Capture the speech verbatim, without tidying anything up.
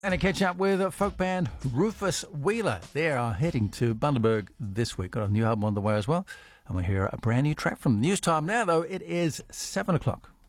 And a catch up with folk band Rufus Wheeler. They are heading to Bundaberg this week. Got a new album on the way as well. And we hear a brand new track from them. News time now, though. It is seven o'clock.